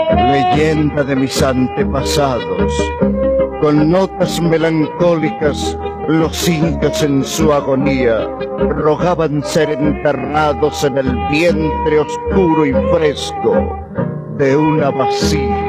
leyenda de mis antepasados. Con notas melancólicas, los incas en su agonía rogaban ser enterrados en el vientre oscuro y fresco de una vasija.